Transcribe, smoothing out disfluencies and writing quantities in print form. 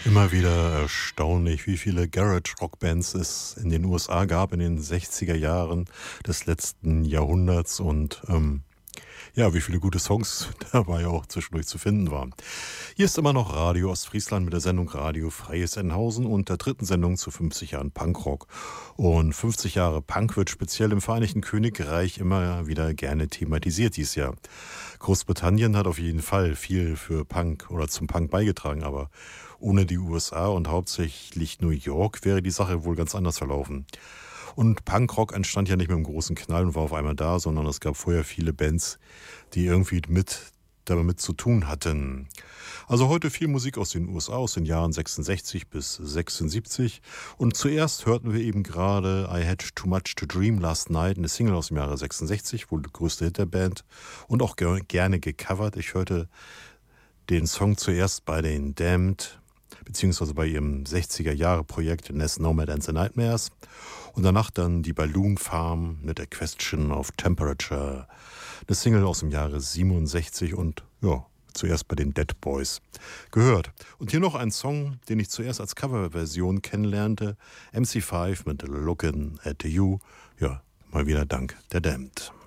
Immer wieder erstaunlich, wie viele Garage-Rock-Bands es in den USA gab in den 60er Jahren des letzten Jahrhunderts und ja, wie viele gute Songs dabei auch zwischendurch zu finden waren. Hier ist immer noch Radio Ostfriesland mit der Sendung Radio Freies Enhausen und der dritten Sendung zu 50 Jahren Punkrock. Und 50 Jahre Punk wird speziell im Vereinigten Königreich immer wieder gerne thematisiert dieses Jahr. Großbritannien hat auf jeden Fall viel für Punk oder zum Punk beigetragen, aber ohne die USA und hauptsächlich New York wäre die Sache wohl ganz anders verlaufen. Und Punkrock entstand ja nicht mit einem großen Knall und war auf einmal da, sondern es gab vorher viele Bands, die irgendwie damit zu tun hatten. Also heute viel Musik aus den USA, aus den Jahren 66 bis 76. Und zuerst hörten wir eben gerade I Had Too Much to Dream Last Night, eine Single aus dem Jahre 66, wohl der größte Hit der Band und auch gerne gecovert. Ich hörte den Song zuerst bei den Damned, beziehungsweise bei ihrem 60er-Jahre-Projekt Ness Nomad and the Nightmares. Und danach dann die Balloon Farm mit A Question of Temperature. Eine Single aus dem Jahre 67 und ja, zuerst bei den Dead Boys gehört. Und hier noch ein Song, den ich zuerst als Coverversion kennenlernte. MC5 mit Lookin' at You. Ja, mal wieder dank der Damned.